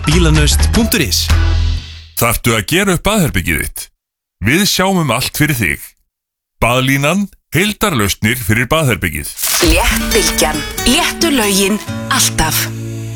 bílanaust.is. Þarftu að gera upp baðherbergið þitt? Við sjáum allt fyrir þig. Baðlínan, heildarlausnir fyrir baðherbergið. Léttbylgjan, léttu lögin, alltaf.